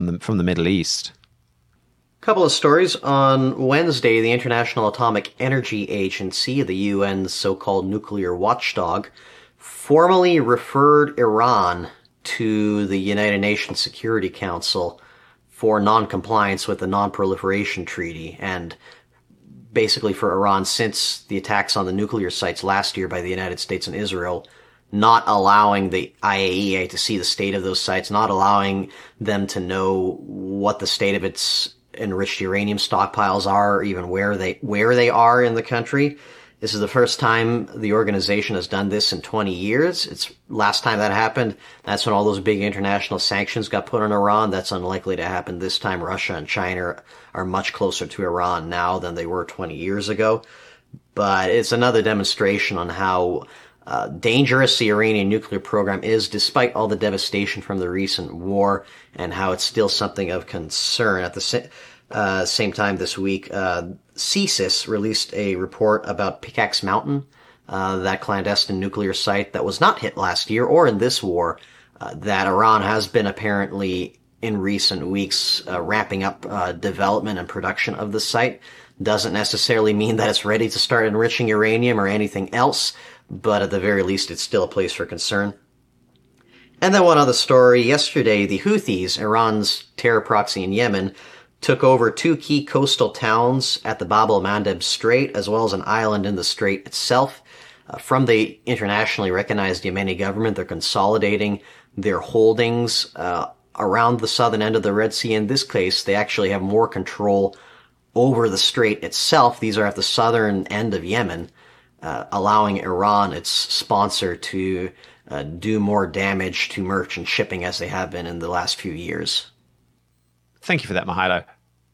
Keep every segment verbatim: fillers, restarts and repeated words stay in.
the, from the Middle East. Couple of stories. On Wednesday, the International Atomic Energy Agency, the U N's so-called nuclear watchdog, formally referred Iran to the United Nations Security Council for non-compliance with the Non-Proliferation Treaty, and basically for Iran, since the attacks on the nuclear sites last year by the United States and Israel, not allowing the I A E A to see the state of those sites, not allowing them to know what the state of its enriched uranium stockpiles are, or even where they where they are in the country. This is the first time the organization has done this in twenty years. It's last time that happened, that's when all those big international sanctions got put on Iran. That's unlikely to happen this time. Russia and China are much closer to Iran now than they were twenty years ago. But it's another demonstration on how uh, dangerous the Iranian nuclear program is, despite all the devastation from the recent war, and how it's still something of concern. At the sa- uh, same time this week, uh, C S I S released a report about Pickaxe Mountain, uh, that clandestine nuclear site that was not hit last year or in this war, uh, that Iran has been apparently in recent weeks uh, ramping up uh, development and production of the site. Doesn't necessarily mean that it's ready to start enriching uranium or anything else, but at the very least it's still a place for concern. And then one other story. Yesterday, the Houthis, Iran's terror proxy in Yemen, took over two key coastal towns at the Bab el-Mandeb Strait, as well as an island in the strait itself. Uh, from the internationally recognized Yemeni government, they're consolidating their holdings uh, around the southern end of the Red Sea. In this case, they actually have more control over the strait itself. These are at the southern end of Yemen, uh, allowing Iran, its sponsor, to uh, do more damage to merchant shipping as they have been in the last few years. Thank you for that, Mihailo.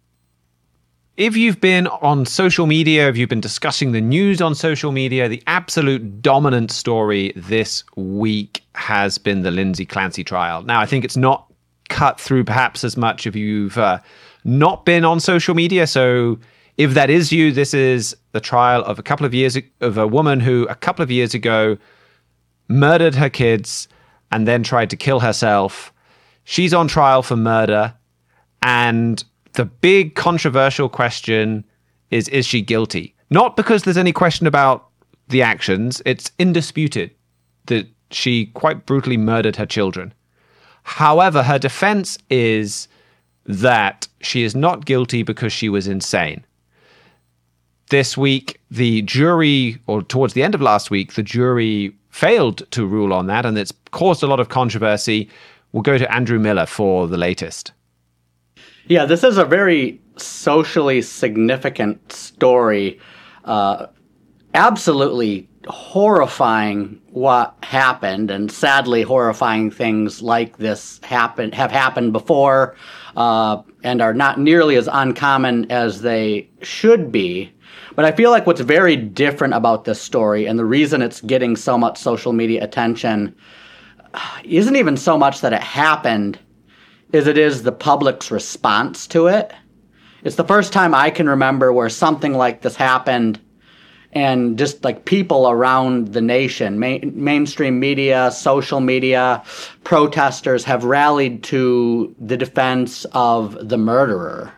If you've been on social media, if you've been discussing the news on social media, the absolute dominant story this week has been the Lindsay Clancy trial. Now, I think it's not cut through perhaps as much if you've uh, not been on social media. So if that is you, this is the trial of a couple of years of a woman who a couple of years ago murdered her kids and then tried to kill herself. She's on trial for murder. And the big controversial question is, is she guilty? Not because there's any question about the actions. It's indisputed that she quite brutally murdered her children. However, her defense is that she is not guilty because she was insane. This week, the jury, or towards the end of last week, the jury failed to rule on that, and it's caused a lot of controversy. We'll go to Andrew Miller for the latest. Yeah, this is a very socially significant story. Uh, absolutely horrifying what happened, and sadly horrifying things like this happen have happened before, uh, and are not nearly as uncommon as they should be. But I feel like what's very different about this story, and the reason it's getting so much social media attention, isn't even so much that it happened, is it is the public's response to it. It's the first time I can remember where something like this happened, and just like people around the nation, ma- mainstream media, social media, protesters have rallied to the defense of the murderer.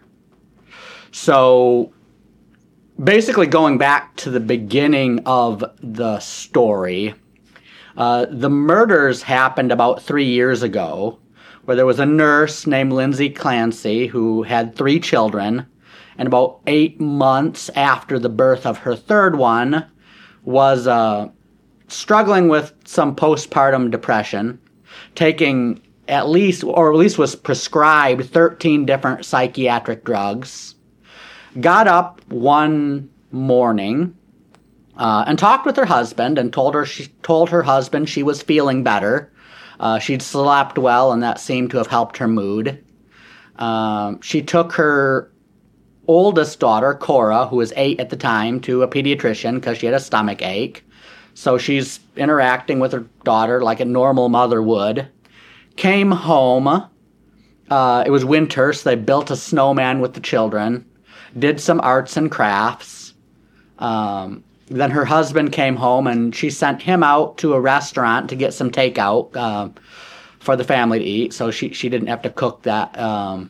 So basically, going back to the beginning of the story, uh, the murders happened about three years ago, where there was a nurse named Lindsay Clancy who had three children, and about eight months after the birth of her third one was uh, struggling with some postpartum depression, taking at least, or at least was prescribed thirteen different psychiatric drugs, got up one morning uh, and talked with her husband and told her she told her husband she was feeling better. Uh, she'd slept well, and that seemed to have helped her mood. Um, she took her oldest daughter, Cora, who was eight at the time, to a pediatrician because she had a stomach ache. So she's interacting with her daughter like a normal mother would. Came home. Uh, it was winter, so they built a snowman with the children. Did some arts and crafts. Um... Then her husband came home, and she sent him out to a restaurant to get some takeout. Uh, for the family to eat, so she she didn't have to cook that um,